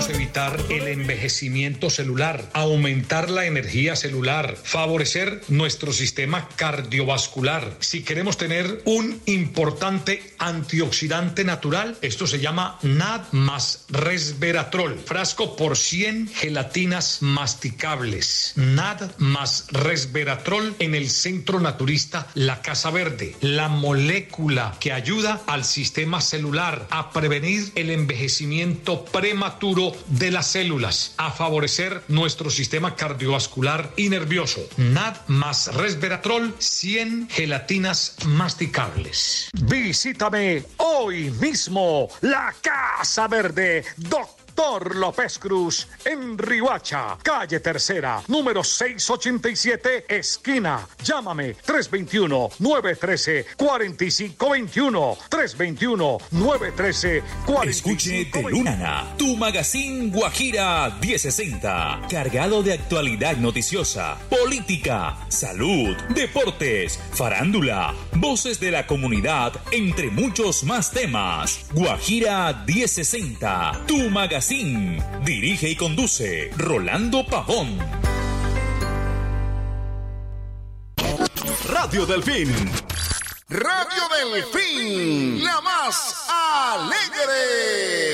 evitar el envejecimiento celular, aumentar la energía celular, favorecer nuestro sistema cardiovascular. Si queremos tener un importante antioxidante natural, esto se llama NAD más resveratrol. Frasco por 100 gelatinas masticables. NAD más resveratrol en el Centro Naturista La Casa Verde. La molécula que ayuda al sistema celular a prevenir el envejecimiento prematuro de las células, a favorecer nuestro sistema cardiovascular y nervioso. NAD más resveratrol, 100 gelatinas masticables. Visítame hoy mismo, La Casa Verde, Doctor López Cruz, en Riohacha, calle Tercera, número 687, esquina. Llámame 321-913-4521. 321-913-4521. Escuche Telunana, tu magazine Guajira 1060, cargado de actualidad noticiosa, política, salud, deportes, farándula, voces de la comunidad, entre muchos más temas. Guajira 1060, tu magazine. Dirige y conduce Rolando Pavón. Radio Delfín. Radio Delfín, la más alegre.